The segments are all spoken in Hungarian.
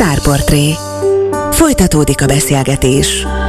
Sztárportré. Folytatódik a beszélgetés.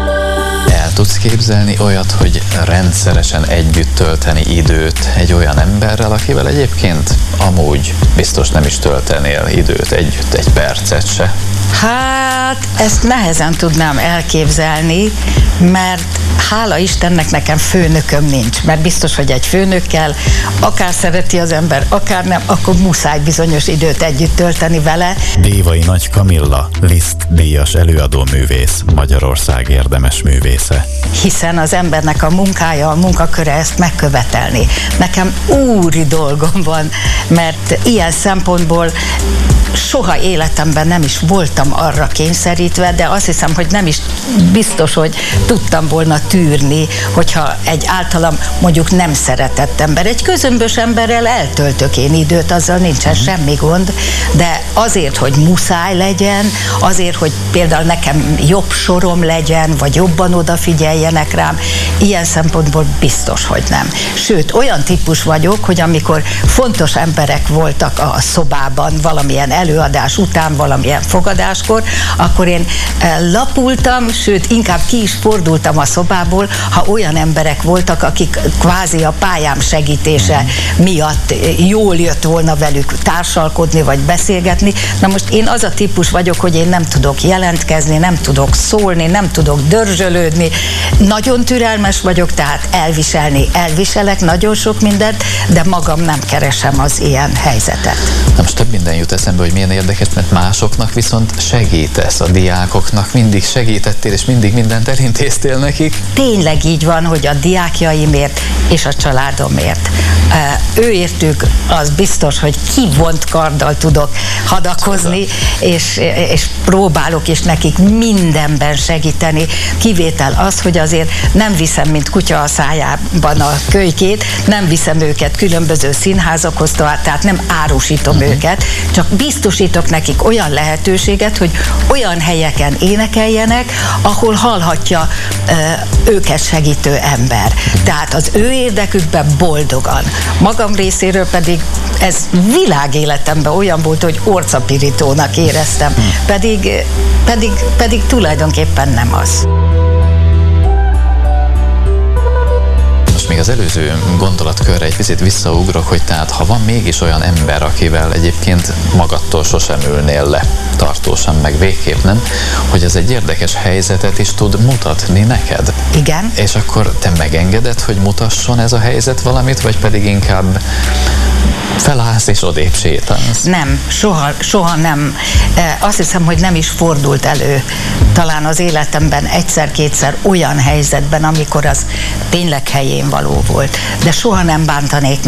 El tudsz képzelni olyat, hogy rendszeresen együtt tölteni időt egy olyan emberrel, akivel egyébként amúgy biztos nem is töltenél időt együtt, egy percet se? Hát, ezt nehezen tudnám elképzelni, mert hála Istennek nekem főnököm nincs, mert biztos, hogy egy főnökkel akár szereti az ember, akár nem, akkor muszáj bizonyos időt együtt tölteni vele. Dévai Nagy Kamilla, Liszt díjas előadóművész, Magyarország érdemes művésze. Hiszen az embernek a munkája, a munkaköre ezt megkövetelni. Nekem úri dolgom van, mert ilyen szempontból soha életemben nem is voltam arra kényszerítve, de azt hiszem, hogy nem is biztos, hogy tudtam volna tűrni, hogyha egy általam mondjuk nem szeretett ember. Egy közömbös emberrel eltöltök én időt, azzal nincsen semmi gond, de azért, hogy muszáj legyen, azért, hogy például nekem jobb sorom legyen, vagy jobban odafigyeljenek rám, ilyen szempontból biztos, hogy nem. Sőt, olyan típus vagyok, hogy amikor fontos emberek voltak a szobában valamilyen előadás után, valamilyen fogadáskor, akkor én lapultam, sőt, inkább ki is fordultam a szobából, ha olyan emberek voltak, akik kvázi a pályám segítése miatt jól jött volna velük társalkodni, vagy beszélgetni. Na most én az a típus vagyok, hogy én nem tudok jelentkezni, nem tudok szólni, nem tudok dörzsölődni. Nagyon türelmes vagyok, tehát elviselek nagyon sok mindent, de magam nem keresem az ilyen helyzetet. Na most több minden jut eszembe, hogy milyen érdekes, mert másoknak viszont segítesz, a diákoknak mindig segítettél, és mindig mindent elintéztél nekik. Tényleg így van, hogy a diákjaimért és a családomért. Őértük az biztos, hogy kivont karddal tudok hadakozni, és próbálok is nekik mindenben segíteni. Kivétel az, hogy azért nem viszem, mint kutya a szájában a kölykét, nem viszem őket különböző színházakhoz, tehát nem árusítom őket, csak biztosítok nekik olyan lehetőséget, hogy olyan helyeken énekeljenek, ahol hallhatja őket segítő ember. Tehát az ő érdekükben boldogan. Magam részéről pedig ez világéletemben olyan volt, hogy orcapirítónak éreztem, pedig tulajdonképpen nem az. Még az előző gondolatkörre egy picit visszaugrok, hogy tehát ha van mégis olyan ember, akivel egyébként magadtól sosem ülnél le, tartósan meg végképp nem, hogy ez egy érdekes helyzetet is tud mutatni neked. Igen. És akkor te megengeded, hogy mutasson ez a helyzet valamit, vagy pedig inkább felállsz és odébb sétálsz? Nem, soha nem. Azt hiszem, hogy nem is fordult elő talán az életemben egyszer-kétszer olyan helyzetben, amikor az tényleg helyén való volt. De soha nem bántanék